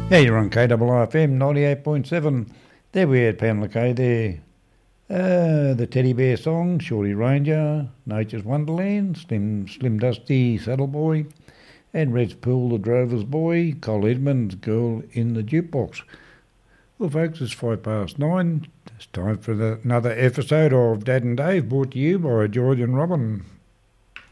Yeah, you're on KRFM 98.7. There we had Pamela Kay there. The Teddy Bear song, Shorty Ranger, Nature's Wonderland, Slim Dusty Saddle Boy, and Red's Pool, The Drover's Boy, Cole Edmonds, Girl in the Jukebox. Well, folks, it's 9:05. It's time for another episode of Dad and Dave, brought to you by George and Robin.